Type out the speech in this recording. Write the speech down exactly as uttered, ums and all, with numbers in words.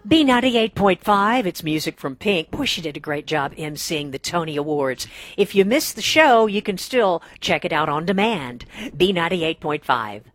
B ninety-eight point five, it's music from Pink. Boy, she did a great job emceeing the Tony Awards. If you missed the show, you can still check it out on demand. B ninety-eight point five.